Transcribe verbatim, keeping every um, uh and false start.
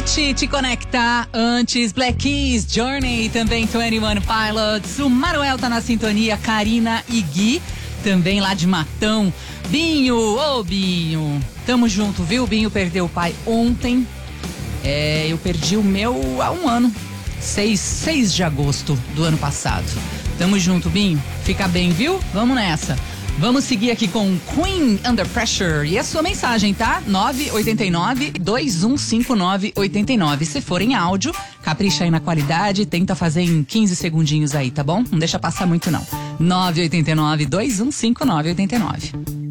Hit te conecta antes, Black Keys, Journey, também vinte e um Pilots, o Manuel tá na sintonia, Karina e Gui, também lá de Matão. Binho, ô oh, Binho, tamo junto, viu? Binho perdeu o pai ontem, é, eu perdi o meu há um ano, seis de agosto do ano passado. Tamo junto, Binho, fica bem, viu? Vamos nessa. Vamos seguir aqui com Queen Under Pressure. E a sua mensagem, tá? nove oito nove, dois um cinco nove, oito nove. Se for em áudio, capricha aí na qualidade, tenta fazer em quinze segundinhos aí, tá bom? Não deixa passar muito não. nove oito nove, dois um cinco nove, oito nove.